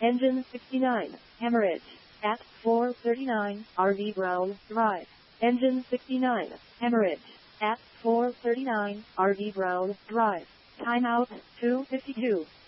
Engine 69, hemorrhage. At 439, RV Brown Drive. Engine 69, hemorrhage. At 439, RV Brown Drive. Timeout 2:52.